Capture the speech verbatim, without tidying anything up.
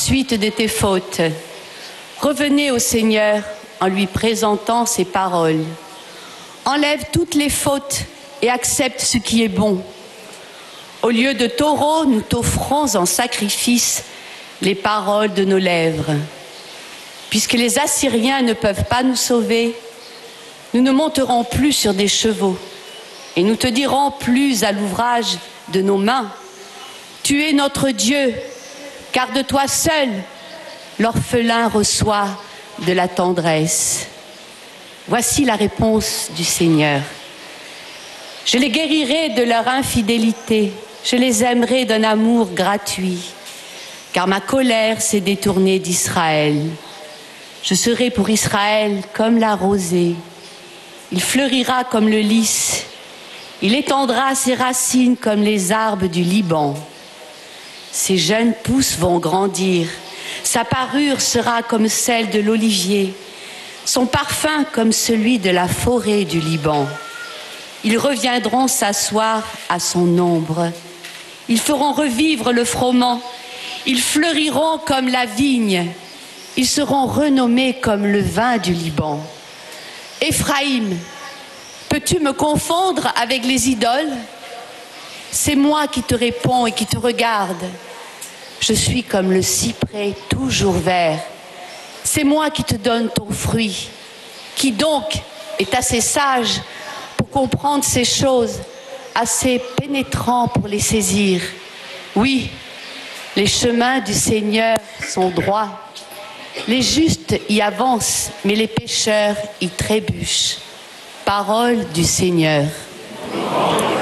suite de tes fautes. Revenez au Seigneur en lui présentant ses paroles. Enlève toutes les fautes et accepte ce qui est bon. Au lieu de taureaux, nous t'offrons en sacrifice les paroles de nos lèvres. Puisque les Assyriens ne peuvent pas nous sauver, nous ne monterons plus sur des chevaux et nous te dirons plus à l'ouvrage de nos mains. Tu es notre Dieu, car de toi seul, l'orphelin reçoit de la tendresse. Voici la réponse du Seigneur. Je les guérirai de leur infidélité, je les aimerai d'un amour gratuit, car ma colère s'est détournée d'Israël. Je serai pour Israël comme la rosée. Il fleurira comme le lys. Il étendra ses racines comme les arbres du Liban. Ses jeunes pousses vont grandir. Sa parure sera comme celle de l'olivier. Son parfum comme celui de la forêt du Liban. Ils reviendront s'asseoir à son ombre. Ils feront revivre le froment. Ils fleuriront comme la vigne. Ils seront renommés comme le vin du Liban. Éphraïm, peux-tu me confondre avec les idoles? C'est moi qui te réponds et qui te regarde. Je suis comme le cyprès toujours vert. C'est moi qui te donne ton fruit. Qui donc est assez sage pour comprendre ces choses, assez pénétrant pour les saisir? Oui, les chemins du Seigneur sont droits. Les justes y avancent, mais les pécheurs y trébuchent. Parole du Seigneur.